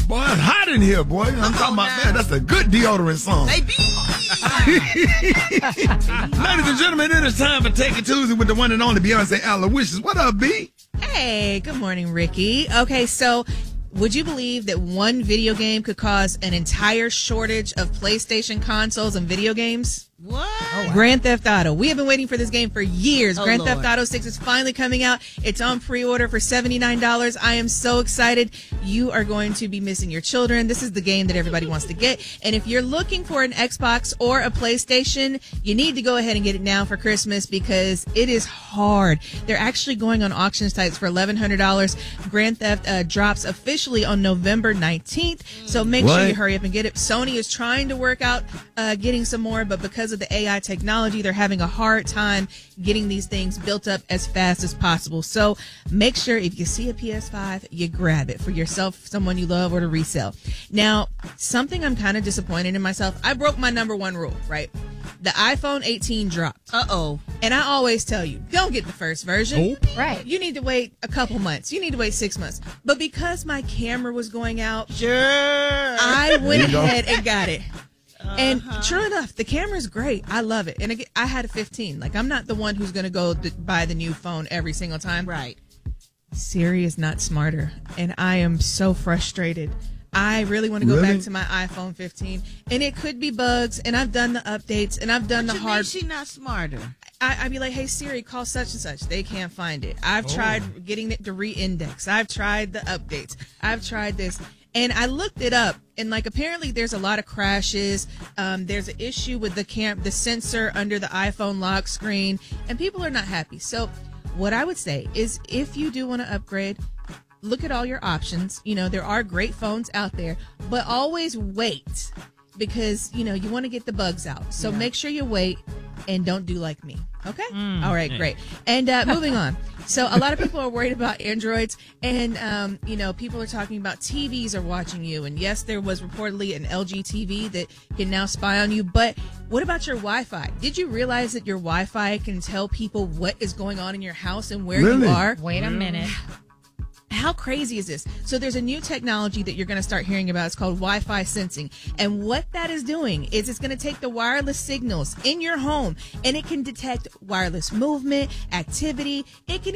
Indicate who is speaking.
Speaker 1: Boy, it's hot in here, boy. I'm talking about that. That's a good deodorant song.
Speaker 2: Baby.
Speaker 1: Ladies and gentlemen, it is time for Take It Tuesday with the one and only Beyonce Aloysius. What up, B?
Speaker 3: Hey, good morning, Ricky. Okay, so would you believe that one video game could cause an entire shortage of PlayStation consoles and video games?
Speaker 2: What?
Speaker 3: Oh, wow. Grand Theft Auto. We have been waiting for this game for years. Grand
Speaker 2: Lord.
Speaker 3: Theft Auto 6 is finally coming out. It's on pre-order for $79. I am so excited. You are going to be missing your children. This is the game that everybody wants to get. And if you're looking for an Xbox or a PlayStation, you need to go ahead and get it now for Christmas because it is hard. They're actually going on auction sites for $1,100. Grand Theft drops officially on November 19th. So make sure you hurry up and get it. Sony is trying to work out getting some more, but because of the AI technology, they're having a hard time getting these things built up as fast as possible. So make sure if you see a PS5, you grab it for yourself, someone you love, or to resell. Now, something I'm kind of disappointed in myself. I broke my number one rule, right? The iPhone 18 dropped.
Speaker 2: Uh-oh.
Speaker 3: And I always tell you, don't get the first version.
Speaker 1: Oh.
Speaker 4: Right.
Speaker 3: You need to wait a couple months. You need to wait 6 months. But because my camera was going out,
Speaker 2: Sure.
Speaker 3: I went ahead and got it. And true enough, the camera's great. I love it. And again, I had a 15. Like, I'm not the one who's going to go buy the new phone every single time.
Speaker 2: Right.
Speaker 3: Siri is not smarter. And I am so frustrated. I really want to go back to my iPhone 15. And it could be bugs. And I've done the updates. And I've done the hard.
Speaker 2: She's not smarter.
Speaker 3: I'd be like, hey, Siri, call such and such. They can't find it. I've tried getting it to re-index. I've tried the updates. I've tried this. And I looked it up, and like apparently there's a lot of crashes. There's an issue with the sensor under the iPhone lock screen, and people are not happy. So what I would say is if you do want to upgrade, look at all your options. You know, there are great phones out there, but always wait because, you know, you want to get the bugs out. So make sure you wait and don't do like me. Okay? All right, great. And moving on. So a lot of people are worried about Androids, and, you know, people are talking about TVs are watching you. And yes, there was reportedly an LG TV that can now spy on you. But what about your Wi-Fi? Did you realize that your Wi-Fi can tell people what is going on in your house and where you are?
Speaker 4: Wait a minute.
Speaker 3: How crazy is this? So there's a new technology that you're going to start hearing about. It's called Wi-Fi sensing. And what that is doing is it's going to take the wireless signals in your home and it can detect wireless movement, activity. It can